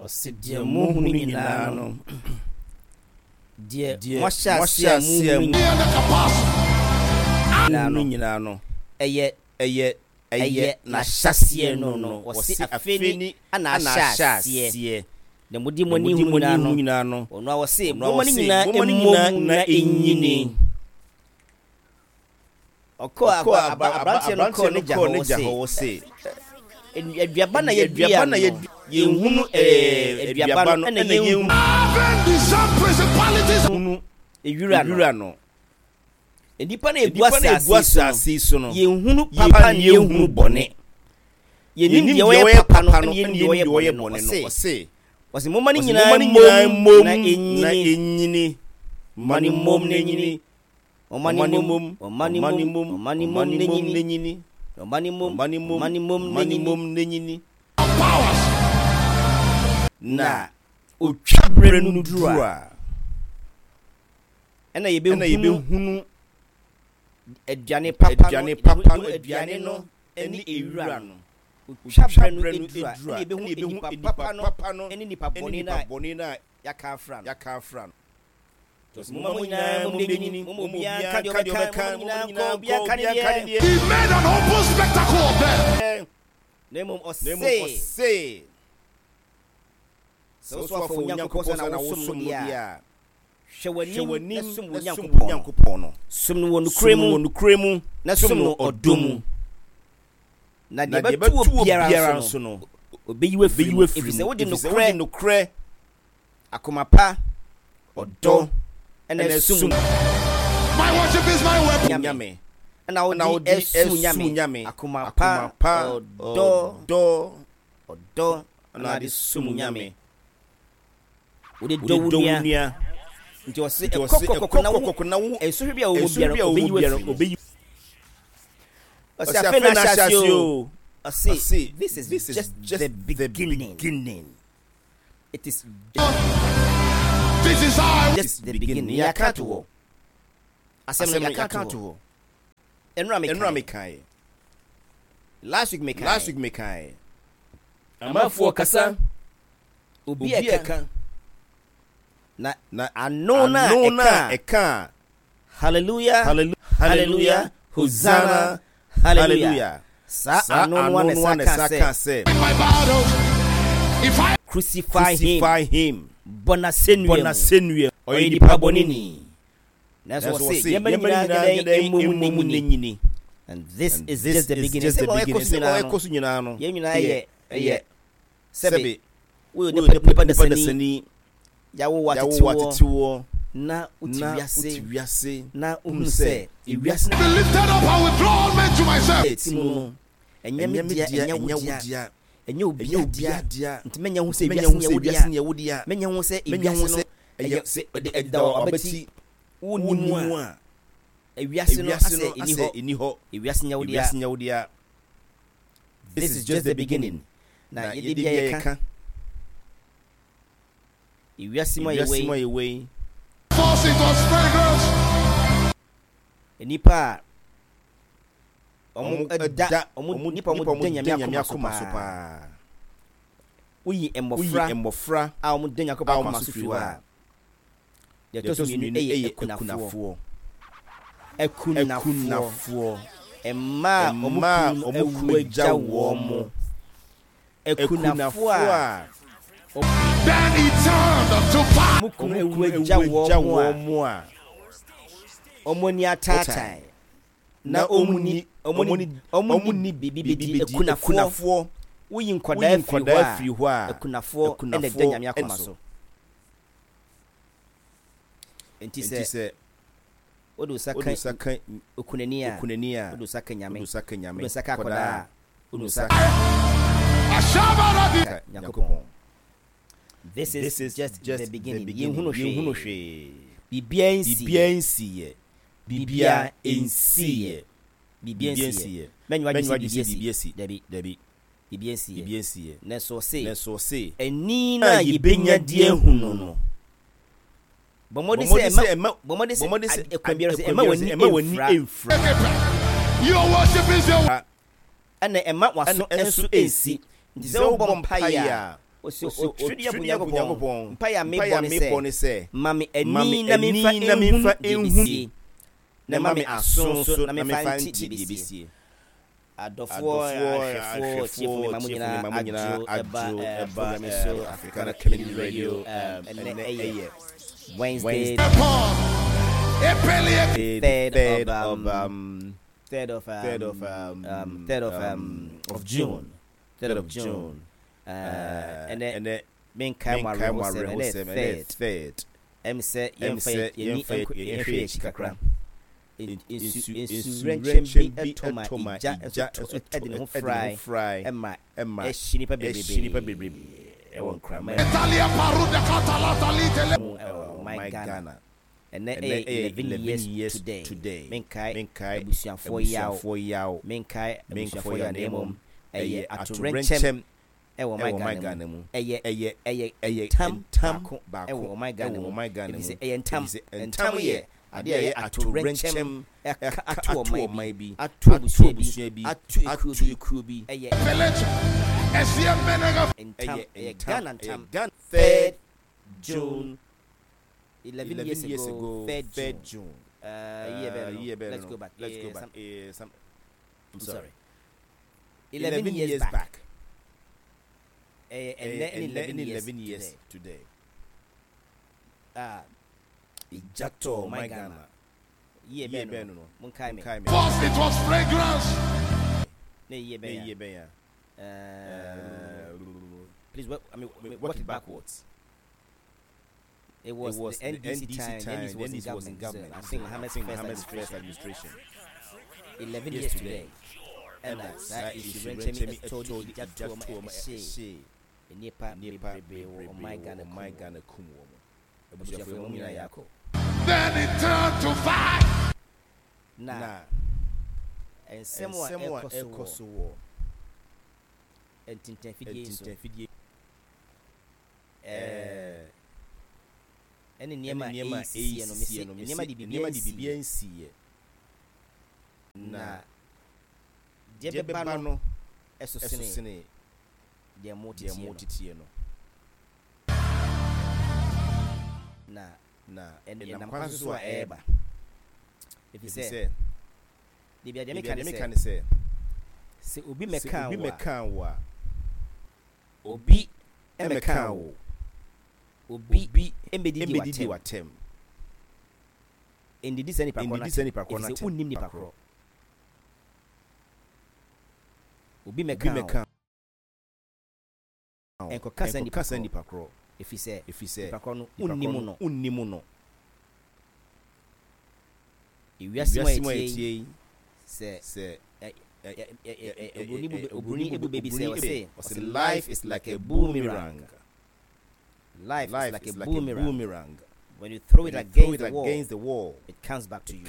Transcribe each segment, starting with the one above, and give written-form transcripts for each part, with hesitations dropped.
Osidia muhunu nyinaa no. Die mwashasia mu nyinaa no. Eye na shasie no. Osi afeni ana shasie. Na mudi moni nyinaa no. Ono awose moni nyinaa emmom na enyini. Oko abranche no ko ne jaho se. Eduaba na yehunu eduaba no na yehunu ewura no. Edipa na eguasase so no. Yehunu papa na yehunu bone. Yenim de woyɛ papa no na yenim de woyɛ bone no. Ɔse momani nyinaa mom na enyini. Mani mom na enyini. Omani mom nenyini. Omani mom nenyini. Powers. Na otwabre no dura. Ena yebe hunu aduane papa no aduane no eni ewura no. Otwabre no dura. Yebe hunu papa no eni nipa boni na yakafra no. He made an open spectacle there. Name of say. So for Yankopon na wosumudia. Shewanim sum Yankopon. Sum no kremu na sum no odomu. Na de betu obiara so no. Obeyiwe free. Say wo de no kre. Akomapa odo. And sum. My worship is my weapon. Nyame. And I will nyame. Akumapa do and I sum nyame. Ode do nia. Nti o se kokoko na wo enso bia obeyi. O se afena shasio. I see. This is just the beginning. It is this is just the beginning. Yakatuo. Assembly yakatuo. Enra mekai. Last week mekai. Amafo kasa. Obi eka. Na anona eka. Hallelujah. Hosanna. Hallelujah. Sa anona saka say. In my battle, if I crucify him. Bonasenue oyedi pabonini. That's what say. And this is just the beginning. Ekosu nyina no. Yemina ye. Sebe. We de papa de sani. Yawo watetiwo. Na utiwiase. Na unse. Iwiase. Be lifted up and withdrawn men to myself. Enya enye obi dia ntimenya hu se wiase ne wodia menya hu se ewiase no eye se da abati wonimu a ewiase no ase eniho ewiase nya wodia. This is just the beginning. Na ye dia yeka ewiase ma yewe force it was fragrance enipa nipa nyame akoma so pa uyi emofra a denya akoma so fiwa de to so ni ekunafo emma omukuja wo ekunafo a then he turned to fire mukuja wo a omoni atata na omuni bibi ekunafo uyi nkoda firi ho a ekunafo ene da nyame akoma so enti se odu saka okunania odu saka nyame odu saka koda odu saka nyakopon. This is just the beginning. Yehunu hwe bibia ensiye bibia ensiye menwa bibia debi bibia ensiye na so se eni na yebenya die hunu no bomode se ekwambia se ema wani emfra your worship is your ana ema waso enso ensi nti se wo bompa ya so otwedi abunyankopon mpa ya me say mami eni na me fa enhu na mami asonso na me fa nti bibisi adofo chiefo mamu nyina eba so Africana Community Radio and Wednesday 3rd of June. And then main camera third. Say yemfa chikakra. Insurrection be atoma ija edin ho fry emma eshinipa bebe ewon krama Italia paruda katalata my Ghana and 11 years today menkai abusuafo yaw menkai abusuafo ya nemom eye atorenchem ewo my Ghana mu eye tam ewo my Ghana mu ise eye tam ye ade ye atorenchem atu mai bi atu abusua bi atu ikubi eye village esia menega eye Ghana 3rd June 11 years ago 3rd June let's go back I'm sorry 11 years back and 11 years today Ijato my Ghana ye no munkai me first it was fragrance please work it backwards. It was the NDC time, then it was in government. I think Mohammed's first administration. 11 years today. And that is Renchemi told you that to my Nipa my Ghana kumu. Then it turned to fight. Nah. And someone else war. And Tintin ene niema AC no niema di bibia nsiye na de beba no esosene de motitie no na ene na kwaso so eba if you say de bia de meka say se obi meka wa obi emeka wo obi embedi watem indi disani pakona se unnim ni pakro obi meka enko kasa ni pakro if you say pakono unnim no iwiasimo etie se obroni ebu baby say life is like a boomerang. Life is like a boomerang. When you throw it against the wall, it comes back to you.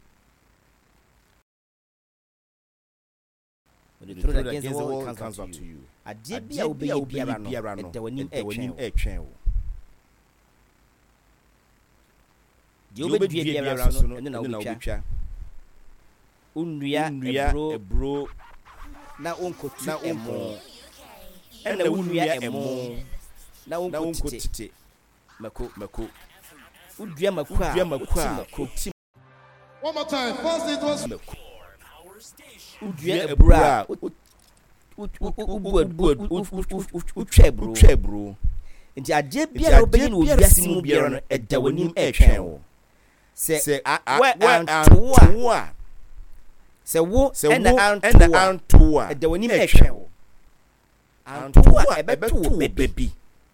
When you throw it against the wall, it comes back to you. Adebia obeyi biara no. Edawanim etwen. Di obedua biara so no ene na obetwa. Unua ebro na onkotu emo. Ene unua emo. Na unko tete mako udua mako one more time first it was udua ebra utwebro nti ade bia obeyi no obiase mu bia no edawanim etwen wo se antoa se wo ena antoa edawanim etwen wo antoa ebeto bebi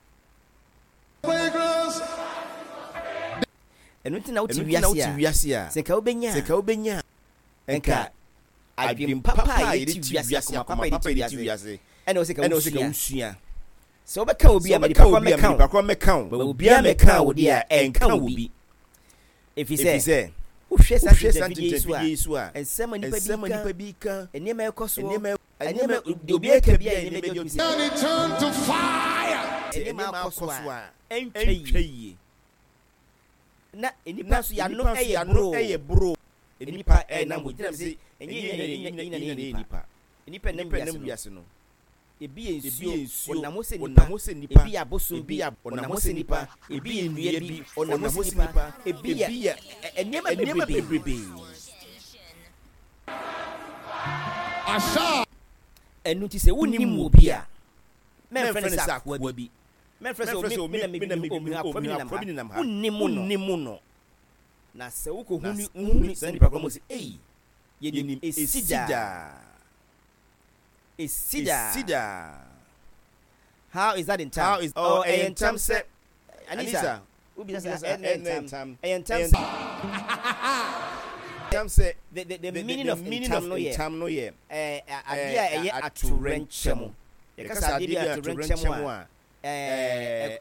enu ntina uti wiase a seka obenya enka adwim papa yiti wiase papa yiti wiase ene o seka usua so obeka obi a meka meka obi a meka odi a enka obi if you say uhwe santi so a ensema nipa bi ka enema ekoso enema obi eka bi a enema bi obi turn to fire enema ekoso a entweye na enipa so ya no eye bro enipa na mo gyina se enipa nem wiase no ebi ensuo onamose nipa ebi abosom bi onamose nipa ebi enua bi onamose nipa ebi ya enema bebrebe asha enu ti se wonim obi a men friends akwa bi men friends o me na me nam ha unnim no na se wo ko huni se nipa ko mo se yenim esida. How is that in time? In time say Anita ubi say in time say the meaning of time no ye adia eye atorenchemo ye kasa adia atorenchemo a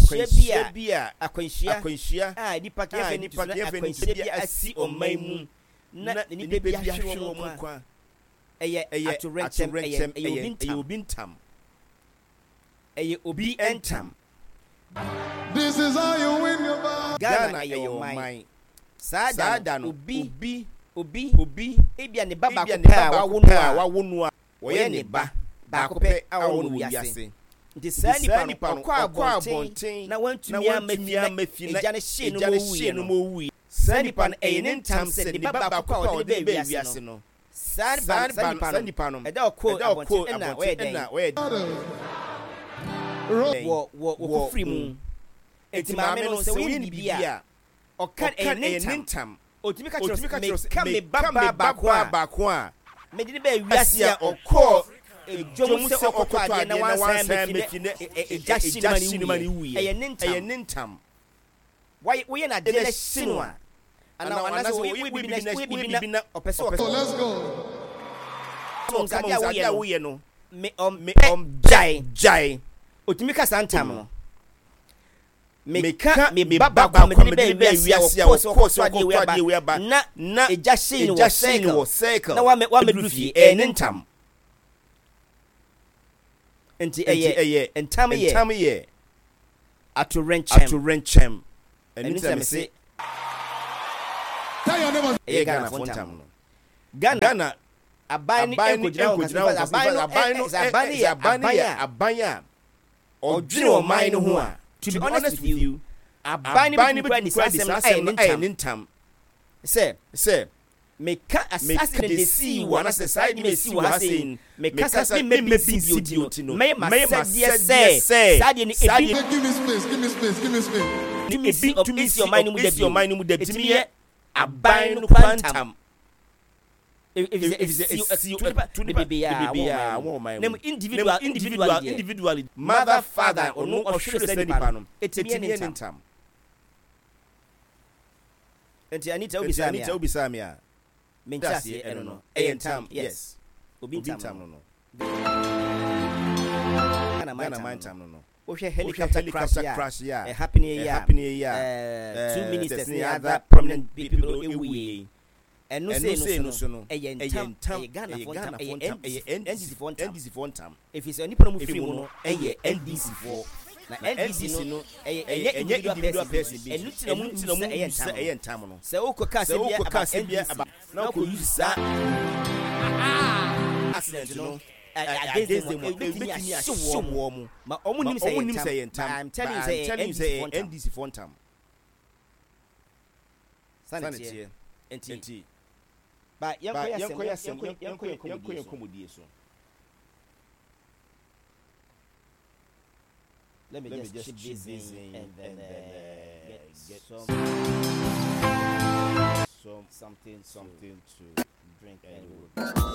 akwanhia nipa akwanhia bi asi oman mu na nipa bi ahwe wo mu kwa eye atorenchem eye obi ntam eye obi entam. This is how you win your battle. Ghana your mind sada no obi ebia ne baba ko pa wa wonu a wo ye ne ba ko pe a wo no wiase nti saa nipa no kwa abonten na wantumi amafi na eja ne hye no mo wi saa nipa no eye ne ntam se ne baba ko a wo de be wiase no saa nipa no eda ko abonten na wo ye den wo free mu enti maame no se wo ni bia o kan eye ne ntam otimi ka chiro me baba bako a me di be wiase a okọ ejom se okọ ade na wansan me fine eja shinimani wi eye ne ntam wo ye na de na shinu a ana wana so we bi na opese okọ. Let's go. So ade a wo ye no me jai otimi ka santam no meka me baba kwa me be wiase a okọ ade we ba na eja shin wo cycle na wa me du fie ne ntam enti eye entam ye atorenchem eni se se tell your neighbor Ghana fontam no Ghana aban ni enkojira aban ya odwene o man no ho a to be honest with you aban ni bi disasem ne ntam say meka assassin de see one as side me see what saying meka say me beauty no me say side ni ebi give me space ni to miss your mind mu da bi me aban no kwantam if to the baby individually mother father ono ohwere say nipa no etimi ntam enti Anita obisa me a menchase eno no entam yes obi ntam no Ghana man tam no ohwe helicopter crash ya happening here 2 ministers and other prominent people away and no say no entam Ghana NDC fontam if it's any problem free no NDC for na NDC no individual person and no say entam no say okokase bia aba na ko use sa accident no against them betimi show mu ma omunim say entam I'm telling you say NDC fontam sanity enti ba yanko komodie so let me just chip this in and then get something to drink and